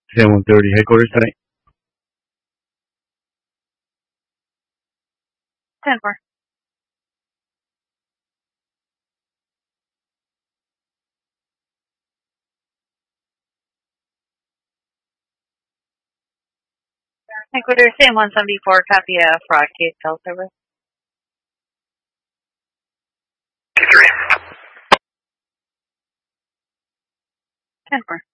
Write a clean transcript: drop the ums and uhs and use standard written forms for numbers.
Sam 130, headquarters tonight. 10-4. Headquarters, Sam 174, copy a fraud case cell service. 10-4.